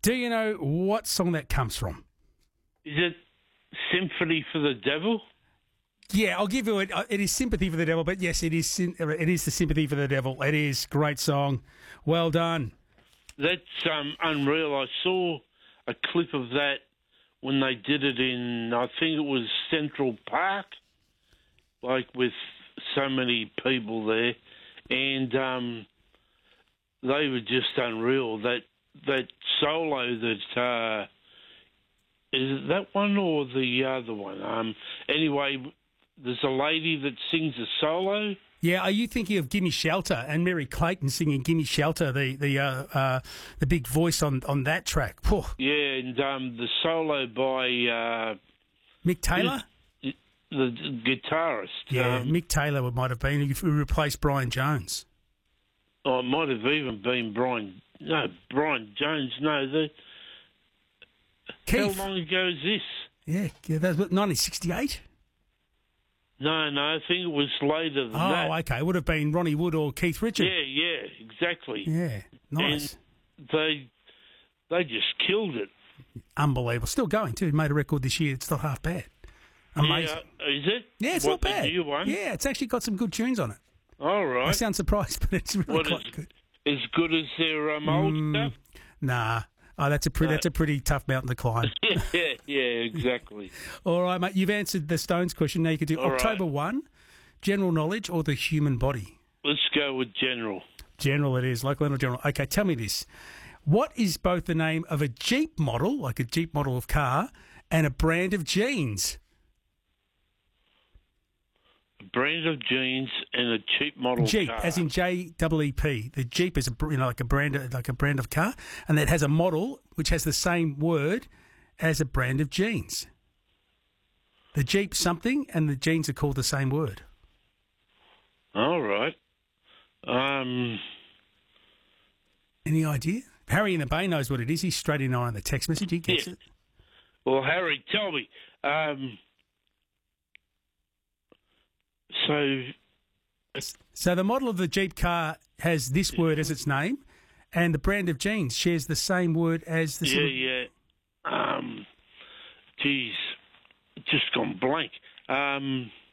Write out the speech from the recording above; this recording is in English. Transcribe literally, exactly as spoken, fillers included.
Do you know what song that comes from? Is it Sympathy for the Devil? Yeah, I'll give you it. It is Sympathy for the Devil, but yes, it is It is the Sympathy for the Devil. It is. Great song. Well done. That's um, unreal. I saw a clip of that when they did it in, I think it was Central Park, like with so many people there, and um, they were just unreal. That that solo that uh, is it that one or the other one? Um, anyway, there's a lady that sings a solo. Yeah, are you thinking of Gimme Shelter and Mary Clayton singing Gimme Shelter, the the uh, uh, the big voice on, on that track? Whew. Yeah, and um, the solo by uh, Mick Taylor? The, the guitarist. Yeah, um, Mick Taylor might have been, who replaced Brian Jones. Oh, it might have even been Brian. No, Brian Jones. No, the. Keith. How long ago is this? Yeah, yeah that was nineteen sixty-eight. No, no, I think it was later than oh, that. Oh, okay. It would have been Ronnie Wood or Keith Richard. Yeah, yeah, exactly. Yeah, nice. And they they just killed it. Unbelievable. Still going too. Made a record this year. It's not half bad. Amazing. Yeah, is it? Yeah, it's what, not bad. The new one? Yeah, it's actually got some good tunes on it. All right. I sound surprised, but it's really what, quite is, good. As good as their um, old mm, stuff? Nah. Oh, that's a pretty. Uh, that's a pretty tough mountain to climb. yeah, yeah, exactly. All right, mate. You've answered the Stones question. Now you could do All October right. one, general knowledge or the human body. Let's go with general. General, it is local and general. Okay, tell me this: what is both the name of a Jeep model, like a Jeep model of car, and a brand of jeans? A brand of jeans and a cheap model Jeep, car. as in J E E P. The Jeep is a you know like a brand of, like a brand of car, and it has a model which has the same word as a brand of jeans. The Jeep something, and the jeans are called the same word. All right. Um. Any idea? Harry in the Bay knows what it is. He's straight in on the text message. He gets yeah. it. Well, Harry, tell me. Um. So, so the model of the Jeep car has this word as its name, and the brand of jeans shares the same word as the. Yeah, sort of... yeah. Um, geez, just gone blank. Um,